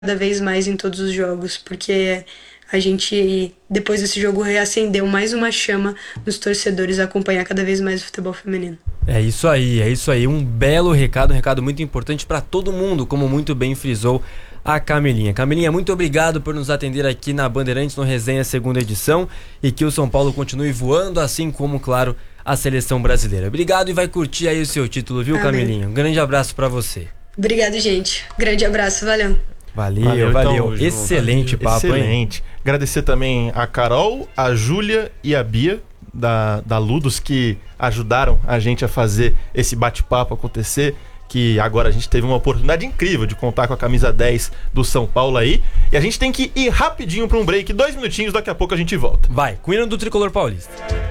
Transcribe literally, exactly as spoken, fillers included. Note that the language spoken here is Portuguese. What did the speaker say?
cada vez mais em todos os jogos, porque a gente, depois desse jogo, reacendeu mais uma chama nos torcedores a acompanhar cada vez mais o futebol feminino. É isso aí, é isso aí. Um belo recado, um recado muito importante para todo mundo, como muito bem frisou a Camilinha. Camilinha, muito obrigado por nos atender aqui na Bandeirantes no Resenha segunda edição, e que o São Paulo continue voando, assim como, claro, a seleção brasileira. Obrigado e vai curtir aí o seu título, viu, Amém. Camilinha? Um grande abraço para você. Obrigado, gente. Grande abraço, valeu. Valeu, valeu. valeu. Então, excelente valeu. papo, Excelente. Hein? Agradecer também a Carol, a Júlia e a Bia da, da Ludus, que ajudaram a gente a fazer esse bate-papo acontecer, que agora a gente teve uma oportunidade incrível de contar com a camisa dez do São Paulo aí. E a gente tem que ir rapidinho para um break, dois minutinhos, daqui a pouco a gente volta. Vai, com o hino do Tricolor Paulista.